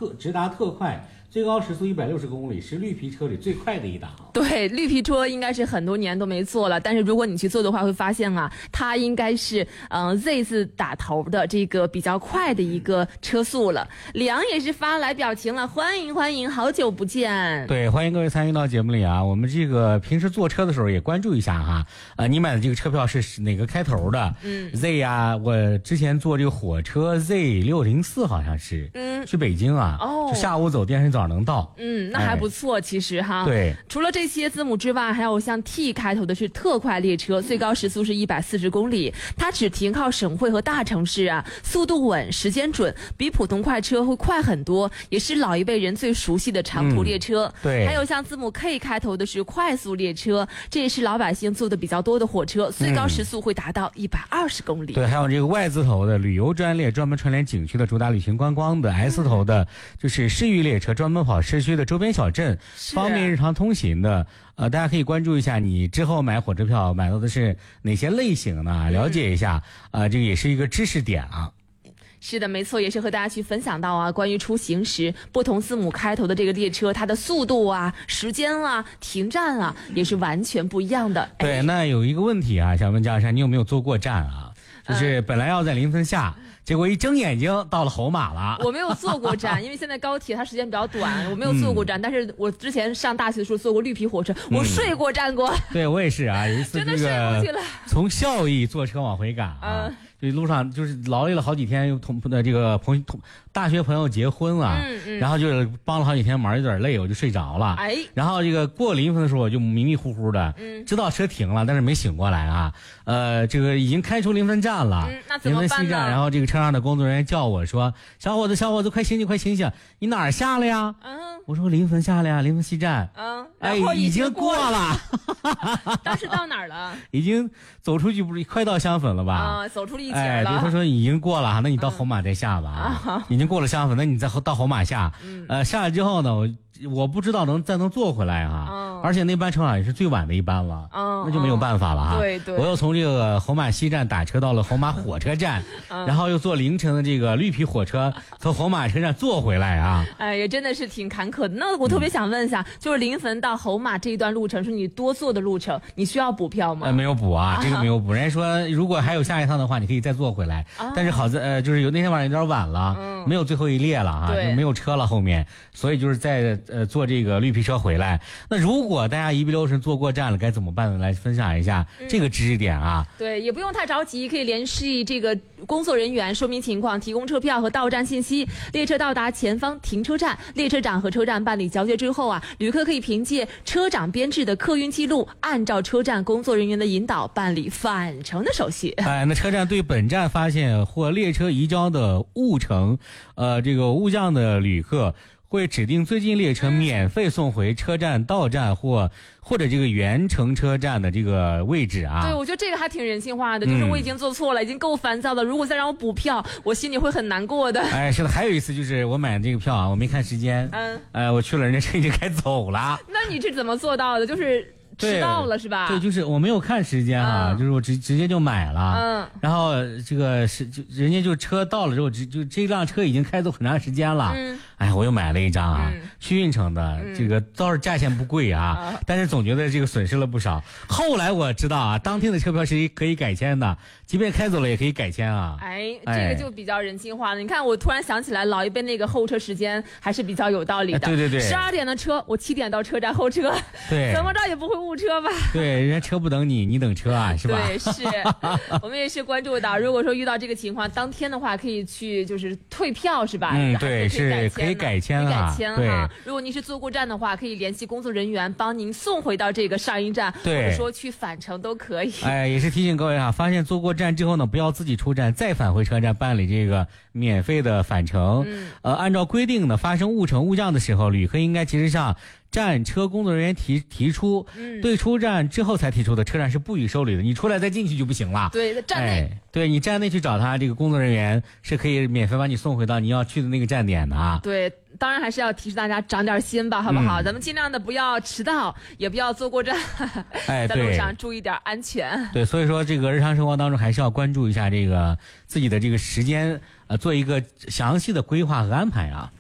直达特快，最高时速160公里，是绿皮车里最快的一档。 对，绿皮车应该是很多年都没坐了，但是如果你去坐的话，会发现啊，它应该是Z 字打头的这个比较快的一个车速了。李昂也是发来表情了，欢迎欢迎，好久不见。 对，欢迎各位参与到节目里啊。我们这个平时坐车的时候也关注一下哈，你买的这个车票是哪个开头的？Z 呀，我之前坐这个火车 Z604好像是，去北京啊，就下午走，第二天早上能到。 那还不错，其实哈。 对， 除了这些字母之外，还有像 T 开头的是特快列车，最高时速是140公里，它只停靠省会和大城市啊，速度稳，时间准，比普通快车会快很多，也是老一辈人最熟悉的长途列车。 对， 还有像字母 K 开头的是快速列车，这也是老百姓坐的比较多的火车，最高时速会达到120公里。 对，还有这个 Y 字头的旅游专列，专门串联景区的，主打旅行观光的。S 头的就是市域列车，专门跑市区的周边小镇，方便日常通行的。大家可以关注一下，你之后买火车票买到的是哪些类型呢？了解一下，这个也是一个知识点啊。 是的，没错，也是和大家去分享到啊，关于出行时不同字母开头的这个列车，它的速度啊、时间啊、停站啊，也是完全不一样的。 对，那有一个问题啊，想问嘉珊，你有没有坐过站啊？就是本来要在临汾下，结果一睁眼睛到了侯马了。 我没有坐过站，因为现在高铁它时间比较短，我没有坐过站。但是我之前上大学的时候坐过绿皮火车，我睡过站过。 对，我也是啊，有一次这个从孝义坐车往回赶啊。这路上就是劳累了好几天，又大学朋友结婚啊，然后就是帮了好几天忙，有点累，我就睡着了。然后这个过临汾的时候，我就迷迷糊糊的，知道车停了，但是没醒过来啊。这个已经开出临汾站了， 那怎么办呢？ 临汾西站，然后这个车上的工作人员叫我说：“小伙子，快醒醒，快醒醒！你哪儿下了呀？”我说临汾下了呀，临汾西站。 然后已经过了。 当时到哪儿了？ 已经走出去，不是快到香粉了吧？ 走出了一截了。 对，他说已经过了，那你到侯马再下吧。已经过了香粉，那你再到侯马下。下来之后呢，我不知道能坐回来啊。而且那班车也是最晚的一班了。那就没有办法了哈。 对， 我又从这个侯马西站打车到了侯马火车站，然后又坐凌晨的这个绿皮火车从侯马车站坐回来啊。 也真的是挺坎坷的。那我特别想问一下，就是临汾到侯马这一段路程是你多坐的路程，你需要补票吗？ 没有补啊，这个没有补。人家说如果还有下一趟的话，你可以再坐回来。但是好在就是那天晚上有点晚了，没有最后一列了啊，就没有车了后面，所以就是再坐这个绿皮车回来。那如果大家一不留神坐过站了，该怎么办呢？来分享一下这个知识点啊。 对，也不用太着急，可以联系这个工作人员说明情况，提供车票和到站信息。列车到达前方停车站，列车长和车站办理交接之后啊，旅客可以凭借车长编制的客运记录，按照车站工作人员的引导办理返程的手续。 那车站对本站发现或列车移交的误乘这个误降的旅客，会指定最近列车免费送回车站到站或者这个原乘车站的这个位置啊。 对，我觉得这个还挺人性化的，就是我已经做错了，已经够烦躁的，如果再让我补票，我心里会很难过的。 是的，还有一次就是我买这个票啊，我没看时间，我去了，人家车已经开走了。 那你是怎么做到的？就是迟到了是吧？ 对，就是我没有看时间啊，就是我直接就买了。然后这个人家就车到了之后，就这辆车已经开走很长时间了。我又买了一张啊，去运城的，这个倒是价钱不贵啊，但是总觉得这个损失了不少。后来我知道啊，当天的车票是可以改签的，即便开走了也可以改签啊。 这个就比较人性化了。你看，我突然想起来，老一辈那个候车时间还是比较有道理的。 对 ，12点的车，我7点到车站候车， 对， 怎么着也不会误车吧？ 对，人家车不等你，你等车啊，是吧？ 对，是。我们也是关注到，如果说遇到这个情况，当天的话可以去就是退票是吧？ 对，是可以改签啊。 对，如果您是坐过站的话，可以联系工作人员帮您送回到这个上一站，或者说去返程都可以。 也是提醒各位啊，发现坐过站之后呢，不要自己出站再返回车站办理这个免费的返程。按照规定呢，发生误乘误降的时候，旅客应该及时向站车工作人员提出，对出站之后才提出的，车站是不予受理的。你出来再进去就不行了。 对，在站内。 对，你站内去找他，这个工作人员是可以免费把你送回到你要去的那个站点的啊。 对，当然还是要提示大家长点心吧，好不好？咱们尽量的不要迟到，也不要坐过站，在路上注意点安全。 对，所以说这个日常生活当中还是要关注一下这个自己的这个时间，做一个详细的规划和安排啊。